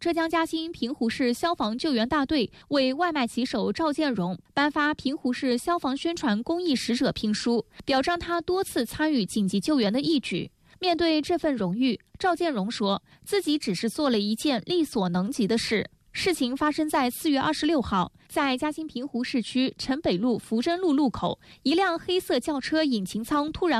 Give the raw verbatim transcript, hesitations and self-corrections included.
浙江嘉兴平湖市消防救援大队为外卖骑手赵建荣颁发平湖市消防宣传公益使者聘书，表彰他多次参与紧急救援的义举。面对这份荣誉，赵建荣说自己只是做了一件力所能及的事。事情发生在四月二十六号，在嘉兴平湖市区城北路福珍路路口，一辆黑色轿车引擎舱突然